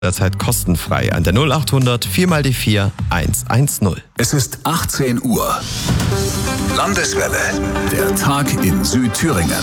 Derzeit kostenfrei an der 0800 4 die 4 110. Es ist 18 Uhr. Landeswelle, der Tag in Südthüringen.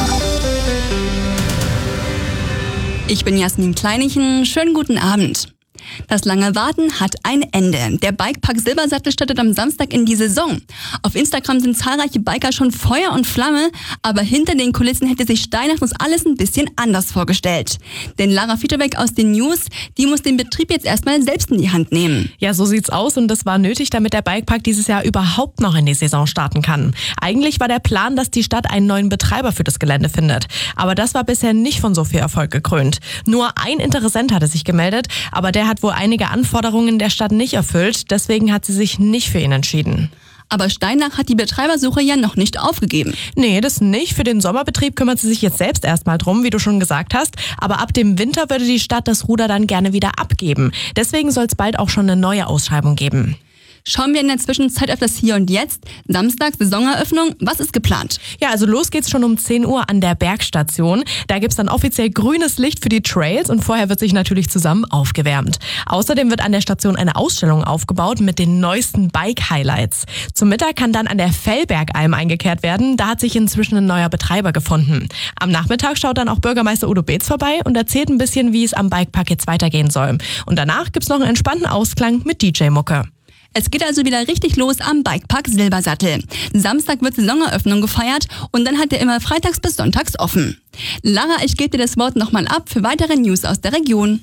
Ich bin Jasmin Kleinichen. Schönen guten Abend. Das lange Warten hat ein Ende. Der Bikepark Silbersattel startet am Samstag in die Saison. Auf Instagram sind zahlreiche Biker schon Feuer und Flamme, aber hinter den Kulissen hätte sich Steinach das alles ein bisschen anders vorgestellt. Denn Lara Fieterbeck aus den News, die muss den Betrieb jetzt erstmal selbst in die Hand nehmen. Ja, so sieht's aus und das war nötig, damit der Bikepark dieses Jahr überhaupt noch in die Saison starten kann. Eigentlich war der Plan, dass die Stadt einen neuen Betreiber für das Gelände findet. Aber das war bisher nicht von so viel Erfolg gekrönt. Nur ein Interessent hatte sich gemeldet, aber der hat wohl einige Anforderungen der Stadt nicht erfüllt. Deswegen hat sie sich nicht für ihn entschieden. Aber Steinach hat die Betreibersuche ja noch nicht aufgegeben. Nee, das nicht. Für den Sommerbetrieb kümmert sie sich jetzt selbst erstmal drum, wie du schon gesagt hast. Aber ab dem Winter würde die Stadt das Ruder dann gerne wieder abgeben. Deswegen soll es bald auch schon eine neue Ausschreibung geben. Schauen wir in der Zwischenzeit auf das Hier und Jetzt. Samstag, Saisoneröffnung. Was ist geplant? Ja, also los geht's schon um 10 Uhr an der Bergstation. Da gibt's dann offiziell grünes Licht für die Trails und vorher wird sich natürlich zusammen aufgewärmt. Außerdem wird an der Station eine Ausstellung aufgebaut mit den neuesten Bike-Highlights. Zum Mittag kann dann an der Fellbergalm eingekehrt werden. Da hat sich inzwischen ein neuer Betreiber gefunden. Am Nachmittag schaut dann auch Bürgermeister Udo Beetz vorbei und erzählt ein bisschen, wie es am Bikepark jetzt weitergehen soll. Und danach gibt's noch einen entspannten Ausklang mit DJ-Mucke. Es geht also wieder richtig los am Bikepark Silbersattel. Samstag wird Saisoneröffnung gefeiert und dann hat er immer freitags bis sonntags offen. Lara, ich gebe dir das Wort nochmal ab für weitere News aus der Region.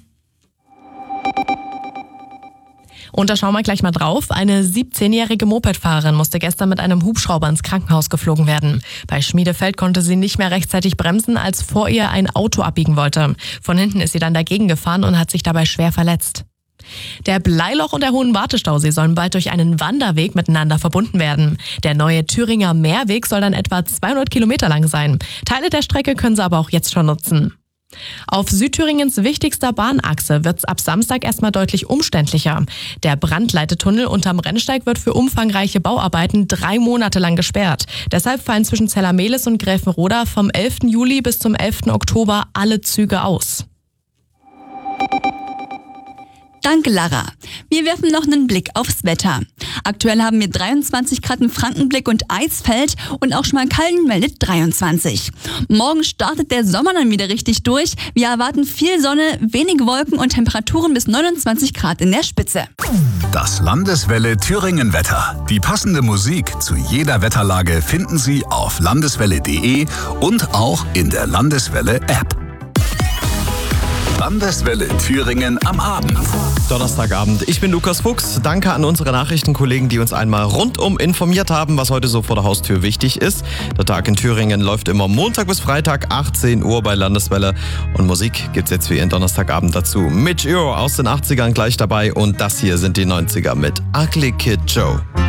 Und da schauen wir gleich mal drauf. Eine 17-jährige Mopedfahrerin musste gestern mit einem Hubschrauber ins Krankenhaus geflogen werden. Bei Schmiedefeld konnte sie nicht mehr rechtzeitig bremsen, als vor ihr ein Auto abbiegen wollte. Von hinten ist sie dann dagegen gefahren und hat sich dabei schwer verletzt. Der Bleiloch und der Hohenwartestausee sollen bald durch einen Wanderweg miteinander verbunden werden. Der neue Thüringer Meerweg soll dann etwa 200 Kilometer lang sein. Teile der Strecke können sie aber auch jetzt schon nutzen. Auf Südthüringens wichtigster Bahnachse wird es ab Samstag erstmal deutlich umständlicher. Der Brandleitetunnel unterm Rennsteig wird für umfangreiche Bauarbeiten 3 Monate lang gesperrt. Deshalb fallen zwischen Zellermehlis und Gräfenroda vom 11. Juli bis zum 11. Oktober alle Züge aus. Danke, Lara. Wir werfen noch einen Blick aufs Wetter. Aktuell haben wir 23 Grad in Frankenblick und Eisfeld und auch Schmalkalden meldet 23. Morgen startet der Sommer dann wieder richtig durch. Wir erwarten viel Sonne, wenig Wolken und Temperaturen bis 29 Grad in der Spitze. Das Landeswelle Thüringen Wetter. Die passende Musik zu jeder Wetterlage finden Sie auf landeswelle.de und auch in der Landeswelle App. Landeswelle Thüringen am Abend. Donnerstagabend. Ich bin Lukas Fuchs. Danke an unsere Nachrichtenkollegen, die uns einmal rundum informiert haben, was heute so vor der Haustür wichtig ist. Der Tag in Thüringen läuft immer Montag bis Freitag, 18 Uhr bei Landeswelle. Und Musik gibt's jetzt für Ihren Donnerstagabend dazu. Mitch Ure aus den 80ern gleich dabei und das hier sind die 90er mit Ugly Kid Joe.